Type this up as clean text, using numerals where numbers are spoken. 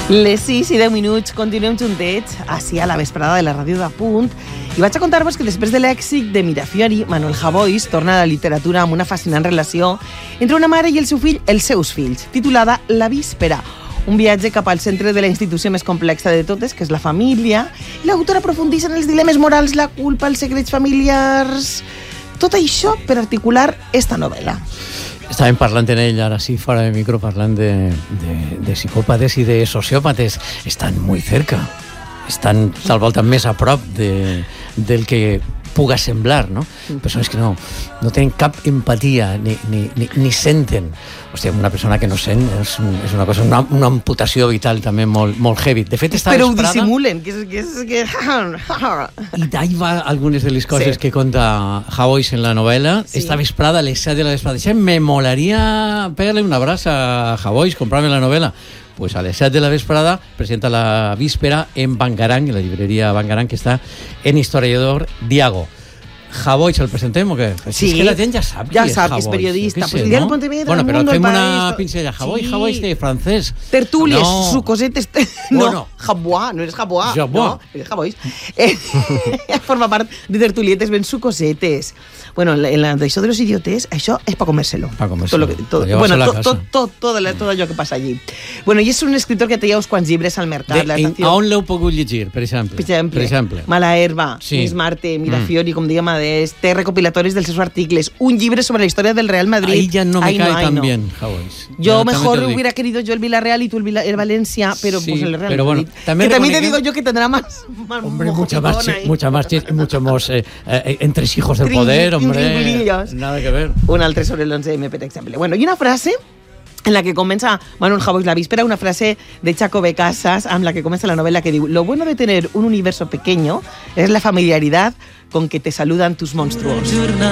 Les 6 i 10 minuts, continuem juntets, així a la vesprada de la ràdio de Punt, i vaig a contar-vos que després de l'èxit de Mirafiori, Manuel Javois torna a la literatura amb una fascinant relació entre una mare i el seu fill, els seus fills, titulada La víspera, un viatge cap al centre de la institució més complexa de totes, que és la família, i l'autora aprofundeix en els dilemes morals, la culpa, els secrets familiars... Tot això per articular esta novel·la. Estàvem parlant en ell, ara sí, fora de micro, parlant de psicòpates i de sociòpates. Estan molt cerca. Estan tal volta més a prop del que puga semblar, no? Persones que no tenen cap empatia ni senten. Hòstia, una persona que no sent és una cosa, una amputació vital també molt heavy. De fet, està però vesprada... ho dissimulen, que... I d'ahí va algunes de les coses que conta Javois en la novel·la. Esta vesprada, a les 7 de la vesprada. Me molaria pegar-li un abraç a Javois, comprar-me la novel·la. Pues a les 7 de la vesprada presenta La víspera en Bangarang, en la llibreria Bangarang, que està en historiador Diago. Javois el presentem o què? Sí. És que la gent ja sap que és periodista. Pues el diario Pontevedra, bueno, però Mundo, fem El una País... pincella. Javois de francès. Tertúlies, sucosetes... Bueno. Javois, no eres Javois. No, eres Javois. Forma part de tertulietes ben sucosetes. Bueno, d'això de los idiotes, això és per comer-se-lo. Per comer-se-lo. Tot allò que passa allí. Bueno, i és un escritor que té uns quants llibres al mercat. A on l'heu pogut llegir, per exemple? Per exemple. Mala herba, Miss Marte, Mirafiori, com deia Madés, té recopilatoris dels seus articles, un llibre sobre la història del Real Madrid. Ahí ya no me cae tan bien, Javois. Yo mejor hubiera querido yo el Villarreal y tú el Valencia, pero pues el Real Madrid. También te digo yo que tendrá más... Hombre, mucha más entresijos del poder, hombre. Nada que ver. Un altre sobre l'11M, per exemple. Bueno, i una frase en la que comença Manuel Javois La víspera, una frase de Chaco Becasas, amb la que comença la novela, que diu: lo bueno de tener un universo pequeño es la familiaridad con que te saludan tus monstruos.